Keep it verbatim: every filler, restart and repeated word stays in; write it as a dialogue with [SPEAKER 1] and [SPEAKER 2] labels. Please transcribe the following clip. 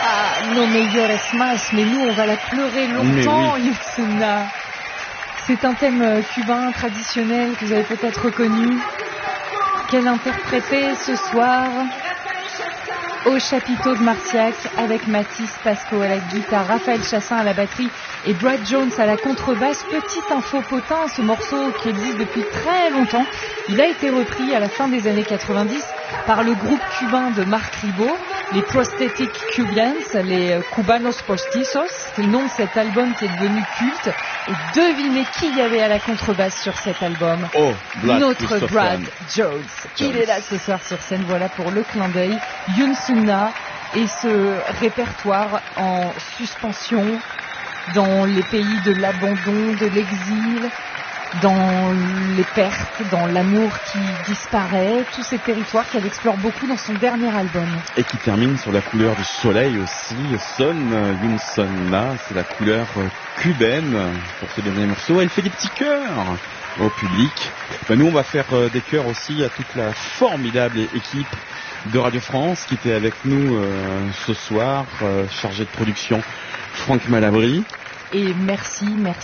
[SPEAKER 1] Ah, no me llores más, mais nous on va la pleurer longtemps, oui. Yotsuna. C'est un thème cubain traditionnel que vous avez peut-être reconnu, qu'elle interprétait ce soir au chapiteau de Marciac avec Mathis Pasco à la guitare, Raphaël Chassin à la batterie et Brad Jones à la contrebasse. Petite info potin, ce morceau qui existe depuis très longtemps, il a été repris à la fin des années quatre-vingt-dix par le groupe cubain de Marc Ribot, les Prosthetic Cubans, les Cubanos Postizos. C'est le nom de cet album qui est devenu culte. Et devinez qui il y avait à la contrebasse sur cet album.
[SPEAKER 2] Oh, Black
[SPEAKER 1] notre Brad Jones. Jones. Il est là ce soir sur scène. Voilà pour le clin d'œil. Younsouna et ce répertoire en suspension dans les pays de l'abandon, de l'exil, dans les pertes, dans l'amour qui disparaît, tous ces territoires qu'elle explore beaucoup dans son dernier album.
[SPEAKER 2] Et qui termine sur la couleur du soleil aussi, Son Younsouna, c'est la couleur cubaine pour ce dernier morceau. Elle fait des petits cœurs au public. Ben nous on va faire des cœurs aussi à toute la formidable équipe de Radio France qui était avec nous euh, ce soir, euh, chargée de production Franck Malabry.
[SPEAKER 1] Et merci, merci.